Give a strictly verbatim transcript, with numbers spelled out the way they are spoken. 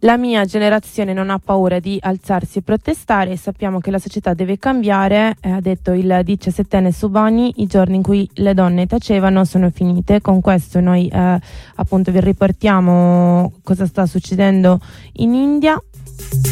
La mia generazione non ha paura di alzarsi e protestare, sappiamo che la società deve cambiare, eh, ha detto il diciassettenne Subhani. I giorni in cui le donne tacevano sono finite. Con questo noi eh, appunto vi riportiamo cosa sta succedendo in India.